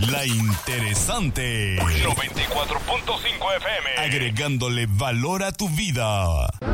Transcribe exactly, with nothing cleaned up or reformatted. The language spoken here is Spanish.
La Interesante. noventa y cuatro punto cinco F M. Agregándole valor a tu vida.